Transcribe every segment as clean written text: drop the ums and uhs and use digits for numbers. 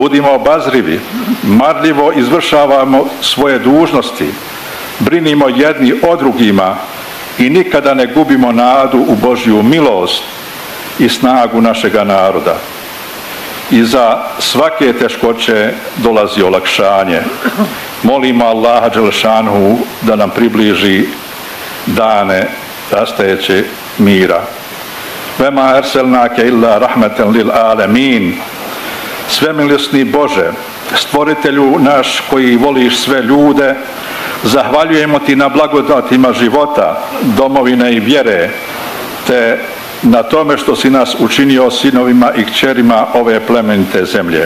Budimo obazrivi, marljivo izvršavamo svoje dužnosti, brinimo jedni o drugima i nikada ne gubimo nadu u Božju milost i snagu našega naroda. Iza svake teškoće dolazi olakšanje. Molimo Allaha dželešanuhu da nam približi dane rastajeće mira. Vema erselnake illa rahmeten lil alemin. Svemilosni Bože, stvoritelju naš koji voliš sve ljude, zahvaljujemo ti na blagodatima života, domovine i vjere, te na tome što si nas učinio sinovima i kćerima ove plemenite zemlje.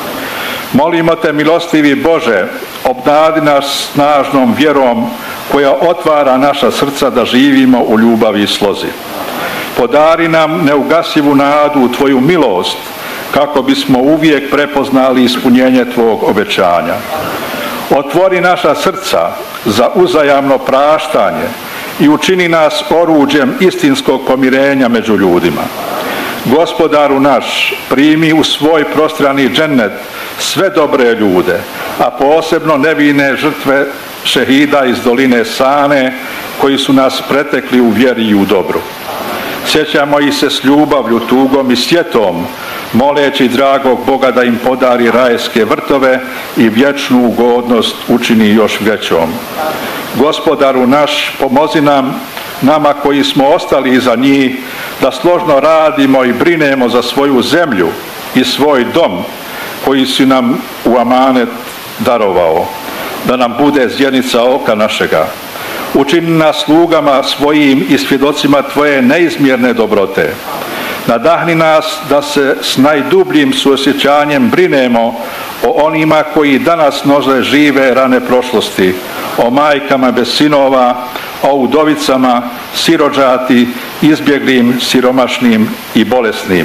Molimo te, milostivi Bože, obdari nas snažnom vjerom koja otvara naša srca da živimo u ljubavi i slozi. Podari nam neugasivu nadu u tvoju milost, kako bismo uvijek prepoznali ispunjenje tvog obećanja. Otvori naša srca za uzajamno praštanje i učini nas oruđem istinskog pomirenja među ljudima. Gospodaru naš, primi u svoj prostrani džennet sve dobre ljude, a posebno nevine žrtve šehida iz doline Sane, koji su nas pretekli u vjeri i u dobru. Sjećamo ih se s ljubavlju, tugom i sjetom, moleći dragog Boga da im podari rajske vrtove i vječnu ugodnost učini još većom. Gospodaru naš, pomozi nama koji smo ostali iza njih, da složno radimo i brinemo za svoju zemlju i svoj dom koji si nam u amanet darovao, da nam bude zjenica oka našega. Učini nas slugama svojim i svjedocima tvoje neizmjerne dobrote. Nadahni nas da se s najdubljim suosjećanjem brinemo o onima koji danas nose žive rane prošlosti, o majkama bez sinova, o udovicama, sirođati, izbjeglim, siromašnim i bolesnim.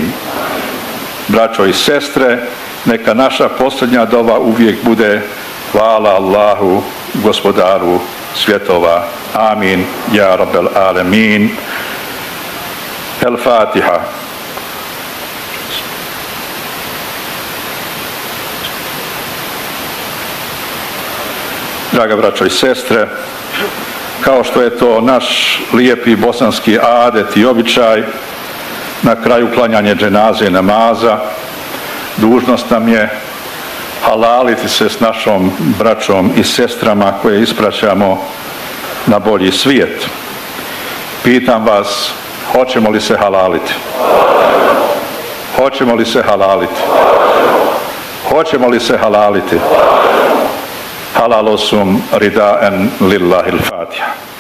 Braćo i sestre, neka naša posljednja dova uvijek bude hvala Allahu, gospodaru svjetova. Amin, ja rabbel alemin. El Fatiha. Draga braćo i sestre, kao što je to naš lijepi bosanski adet i običaj, na kraju klanjanja dženaze namaza, dužnost nam je halaliti se s našom braćom i sestrama koje ispraćamo na bolji svijet. Pitam vas, hoćemo li se halaliti? Hoćemo li se halaliti? Hoćemo li se halaliti? Halalosum ridaen lillahi l-Fatiha.